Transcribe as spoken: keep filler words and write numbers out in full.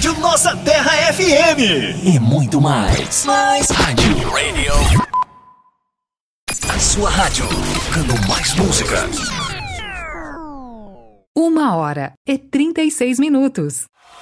Rádio Nossa Terra F M. E muito mais. Mais rádio. Radio. A sua rádio. Tocando mais música. Uma hora e trinta e seis minutos.